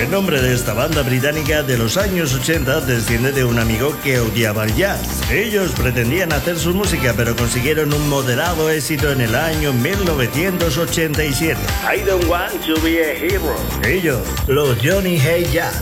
El nombre de esta banda británica de los años 80 desciende de un amigo que odiaba el jazz. Ellos pretendían hacer su música, pero consiguieron un moderado éxito en el año 1987. I don't want to be a hero. Ellos, los Johnny Hey Jazz.